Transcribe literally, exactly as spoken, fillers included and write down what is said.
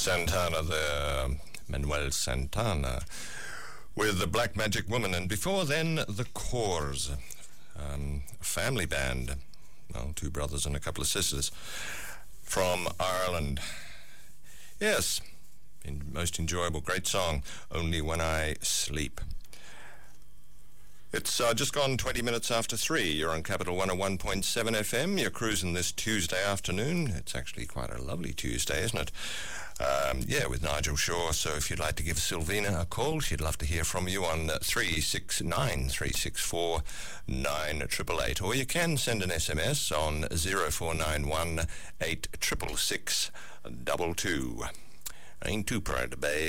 Santana there, Manuel Santana, with the Black Magic Woman, and before then, the Corrs, um, a family band, well, two brothers and a couple of sisters from Ireland. Yes, in, most enjoyable, great song, Only When I Sleep. It's uh, just gone twenty minutes after three. You're on Capital one oh one point seven F M. You're cruising this Tuesday afternoon. It's actually quite a lovely Tuesday, isn't it? Um, yeah, with Nigel Shaw. So if you'd like to give Sylvina a call, she'd love to hear from you on three six nine, three six four, nine eight eight eight. Or you can send an S M S on zero four nine one, eight six six six, two two. I ain't too proud to beg.